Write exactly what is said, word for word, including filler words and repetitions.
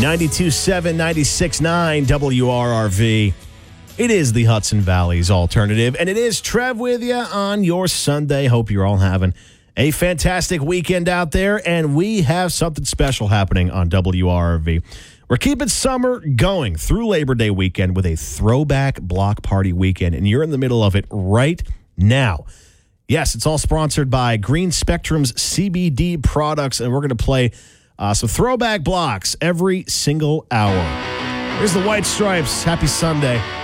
ninety-two point seven, ninety-six point nine W R R V. It is the Hudson Valley's alternative, and it is Trev with you on your Sunday. Hope you're all having a fantastic weekend out there, and we have something special happening on W R R V. We're keeping summer going through Labor Day weekend with a throwback block party weekend, and you're in the middle of it right now. Yes, it's all sponsored by Green Spectrum's C B D products, and we're going to play uh, some throwback blocks every single hour. Here's the White Stripes. Happy Sunday.